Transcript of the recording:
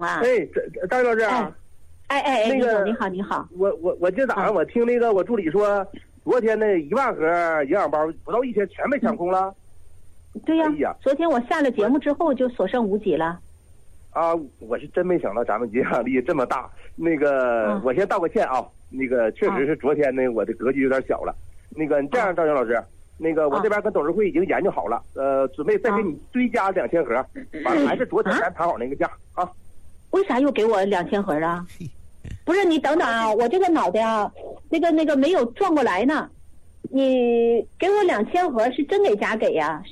吗？ 哎，张老师啊， 那个你好，你好。 我今早上我听那个我助理说，昨天那1万盒营养包不到1天全被抢空了。 对呀， 哎呀， 昨天我下了节目之后就所剩无几了。 啊，我是真没想到咱们影响力这么大。那个，我先道个歉啊。那个确实是昨天呢，我的格局有点小了。那个你这样，赵阳老师，那个我这边跟董事会已经研究好了，准备再给你追加2000盒，完了还是昨天咱谈好那个价啊。 为啥又给我2000盒啊？不是你等等啊，我这个脑袋啊，那个没有转过来呢。你给我2000盒是真给假给呀？